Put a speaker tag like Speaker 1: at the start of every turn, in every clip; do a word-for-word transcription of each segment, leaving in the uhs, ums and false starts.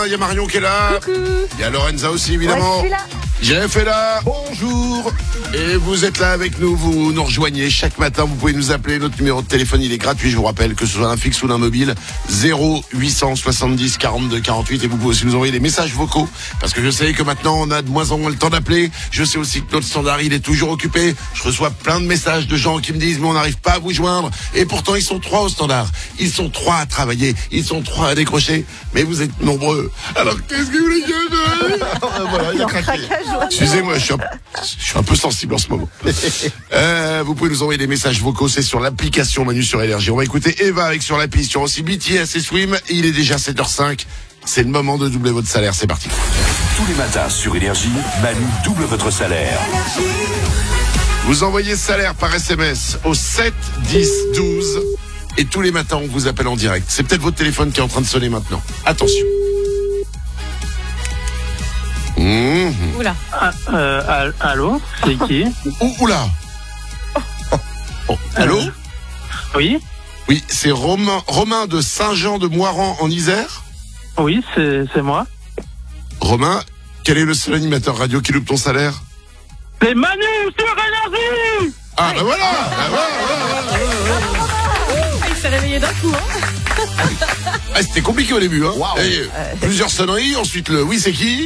Speaker 1: Il y a Marion qui est là.
Speaker 2: Coucou.
Speaker 1: Il y a Lorenza aussi, évidemment.
Speaker 2: Ouais, je suis là.
Speaker 1: Jeff est là. Bonjour. Et vous êtes là avec nous, vous nous rejoignez chaque matin. Vous pouvez nous appeler. Notre numéro de téléphone, il est gratuit. Je vous rappelle que ce soit un fixe ou un mobile. zéro huit cent soixante-dix quarante-deux quarante-huit. Et vous pouvez aussi nous envoyer des messages vocaux. Parce que je sais que maintenant, on a de moins en moins le temps d'appeler. Je sais aussi que notre standard, il est toujours occupé. Je reçois plein de messages de gens qui me disent, mais on n'arrive pas à vous joindre. Et pourtant, ils sont trois au standard. Ils sont trois à travailler. Ils sont trois à décrocher. Mais vous êtes nombreux. Alors, qu'est-ce que vous voulez dire? Voilà, il a craqué. Excusez-moi, je suis, un, je suis un peu sensible en ce moment. Euh, vous pouvez nous envoyer des messages vocaux, c'est sur l'application Manu sur Énergie. On va écouter Eva avec Sur la piste, sur aussi B T S et Swim. Il est déjà sept heures cinq. C'est le moment de doubler votre salaire, c'est parti.
Speaker 3: Tous les matins sur Énergie, Manu double votre salaire.
Speaker 1: Vous envoyez salaire par S M S au sept dix douze. Et tous les matins, on vous appelle en direct. C'est peut-être votre téléphone qui est en train de sonner maintenant. Attention. Mmh.
Speaker 2: Oula.
Speaker 4: Ah, euh, allô, c'est qui?
Speaker 1: Ouh, oula. Oh, allô?
Speaker 4: Euh, Oui,
Speaker 1: Oui, c'est Romain, Romain de Saint-Jean-de-Moiran en Isère.
Speaker 4: oui, c'est c'est moi.
Speaker 1: Romain, quel est le seul animateur radio qui loupe ton salaire?
Speaker 4: C'est Manu sur Énergie.
Speaker 1: Ah, bah voilà, bah voilà, voilà, voilà, voilà.
Speaker 2: Ah, il s'est réveillé d'un coup, hein.
Speaker 1: Ah, c'était compliqué au début, hein.
Speaker 5: Wow.
Speaker 1: Et, euh, plusieurs sonneries, ensuite le oui, c'est qui?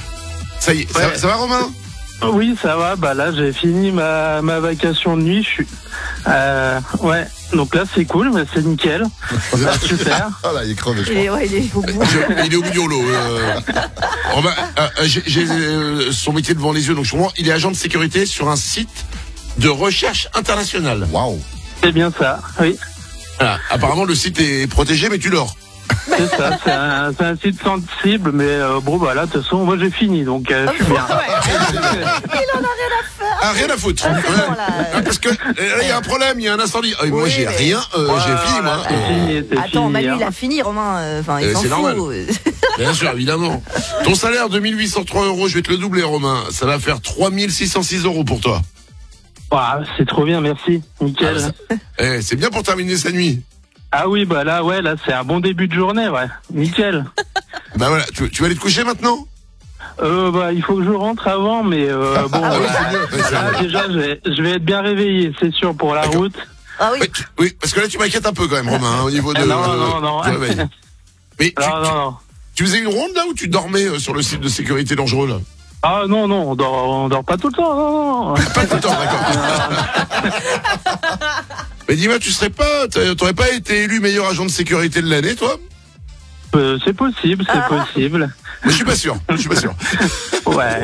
Speaker 1: Ça y est, ça,
Speaker 4: Ouais.
Speaker 1: ça va, Romain?
Speaker 4: Oui, ça va. Bah là, j'ai fini ma ma vacation de nuit. Je suis. Euh, ouais. Donc là, c'est cool, mais c'est nickel. Ah, super.
Speaker 5: Ah là, il est crevé, je
Speaker 2: Il
Speaker 5: crois.
Speaker 2: est, ouais, il est au bout.
Speaker 1: Je- il est au bout du rouleau. Euh, Romain, euh, euh, j'ai j'ai, euh, son métier devant les yeux, donc je comprends. Il est agent de sécurité sur un site de recherche internationale.
Speaker 5: Waouh.
Speaker 4: C'est bien ça. Oui,
Speaker 1: Voilà. Apparemment, le site est protégé, mais tu dors.
Speaker 4: c'est ça. C'est un c'est un site sensible, mais euh, bon, bah là, de toute façon, moi, j'ai fini, donc euh, je suis bien.
Speaker 2: Il en a rien à faire.
Speaker 1: Ah, rien à foutre.
Speaker 2: Ah, c'est
Speaker 1: Ouais.
Speaker 2: bon, là.
Speaker 1: Ah, parce que euh, là, il y a un problème, il y a un incendie. Ah, moi,
Speaker 2: Oui,
Speaker 1: j'ai
Speaker 2: mais-
Speaker 1: rien, euh, j'ai fini, moi.
Speaker 4: Voilà, c'est fini, c'est
Speaker 2: Attends,
Speaker 4: fini,
Speaker 2: Manu,
Speaker 4: hein.
Speaker 2: il a fini, Romain. Enfin, il
Speaker 1: Euh,
Speaker 2: s'en
Speaker 1: c'est normal.
Speaker 2: fout.
Speaker 1: Bien sûr, évidemment. Ton salaire de mille huit cent trois euros, je vais te le doubler, Romain. Ça va faire trois mille six cent six euros pour toi.
Speaker 4: Ah, c'est trop bien, merci. Nickel.
Speaker 1: Ah, ça- Eh, c'est bien pour terminer sa nuit.
Speaker 4: Ah oui, bah là, ouais, là, c'est un bon début de journée, ouais. Nickel.
Speaker 1: Bah voilà, tu, tu vas aller te coucher maintenant?
Speaker 4: Euh, bah, il faut que je rentre avant, mais euh, bon,
Speaker 1: Ah oui,
Speaker 4: euh,
Speaker 1: c'est mieux. Ouais, c'est
Speaker 4: là,
Speaker 1: vrai.
Speaker 4: déjà, je vais, je vais être bien réveillé, c'est sûr, pour la
Speaker 1: D'accord.
Speaker 4: route.
Speaker 2: Ah oui.
Speaker 1: Ouais, tu- oui, parce que là, tu m'inquiètes un peu quand même, Romain, hein, au niveau de,
Speaker 4: Ah, non, non, non.
Speaker 1: du réveil. Mais tu,
Speaker 4: Non, non, non.
Speaker 1: tu faisais une ronde là ou tu dormais euh, sur le site de sécurité dangereux là?
Speaker 4: Ah non, non, on dort, on dort pas tout le temps, non, non.
Speaker 1: Pas tout le temps, d'accord. Mais dis-moi, tu serais pas, t'a- t'aurais pas été élu meilleur agent de sécurité de l'année, toi?
Speaker 4: Euh, c'est possible, c'est possible.
Speaker 1: Mais je suis pas sûr, je suis pas sûr.
Speaker 4: Ouais.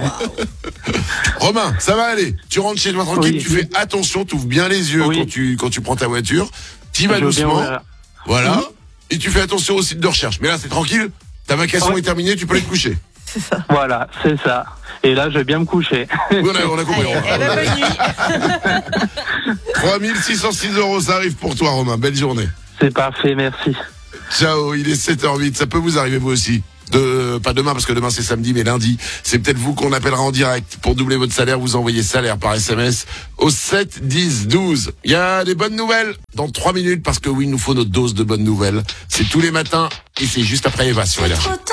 Speaker 1: Romain, ça va aller. Tu rentres chez toi tranquille,
Speaker 4: Oui.
Speaker 1: tu fais attention, tu ouvres bien les yeux
Speaker 4: Oui.
Speaker 1: quand tu quand tu prends ta voiture. Tu vas
Speaker 4: Je veux bien,
Speaker 1: doucement,
Speaker 4: voilà.
Speaker 1: voilà. Et tu fais attention au site de recherche. Mais là, c'est tranquille. Ta vacation
Speaker 4: Ouais.
Speaker 1: est terminée, tu peux aller te coucher.
Speaker 4: Voilà, c'est ça. Et là, je vais bien me coucher.
Speaker 1: Oui, on a, on a compris.
Speaker 2: Allez,
Speaker 1: Romain.
Speaker 2: eh ben, bonne nuit.
Speaker 1: trois mille six cent six euros, ça arrive pour toi, Romain. Belle journée.
Speaker 4: C'est parfait, merci.
Speaker 1: Ciao, il est sept heures huit. Ça peut vous arriver vous aussi. De, pas demain parce que demain c'est samedi, mais lundi, c'est peut-être vous qu'on appellera en direct pour doubler votre salaire. Vous envoyez salaire par S M S au sept dix douze. Il y a des bonnes nouvelles dans trois minutes parce que oui, il nous faut notre dose de bonnes nouvelles. C'est tous les matins et c'est juste après Eva sur Énergie.